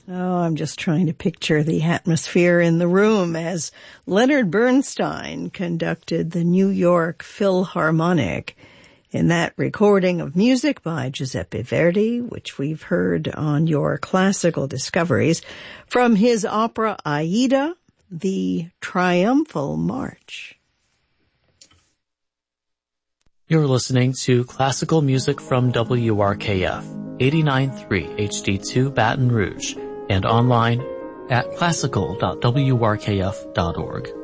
Oh, I'm just trying to picture the atmosphere in the room as Leonard Bernstein conducted the New York Philharmonic in that recording of music by Giuseppe Verdi, which we've heard on your classical discoveries, from his opera Aida, the Triumphal March. You're listening to classical music from WRKF, 89.3 HD2 Baton Rouge, and online at classical.wrkf.org.